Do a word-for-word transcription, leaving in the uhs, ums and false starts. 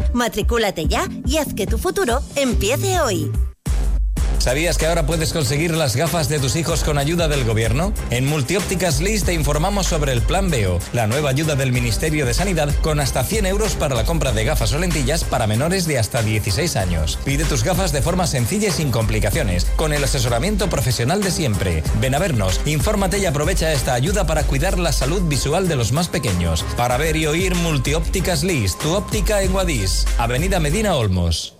Matricúlate ya y haz que tu futuro empiece hoy. ¿Sabías que ahora puedes conseguir las gafas de tus hijos con ayuda del gobierno? En Multiópticas Lis te informamos sobre el Plan Veo, la nueva ayuda del Ministerio de Sanidad con hasta cien euros para la compra de gafas o lentillas para menores de hasta dieciséis años. Pide tus gafas de forma sencilla y sin complicaciones, con el asesoramiento profesional de siempre. Ven a vernos, infórmate y aprovecha esta ayuda para cuidar la salud visual de los más pequeños. Para ver y oír, Multiópticas Lis, tu óptica en Guadix, Avenida Medina Olmos.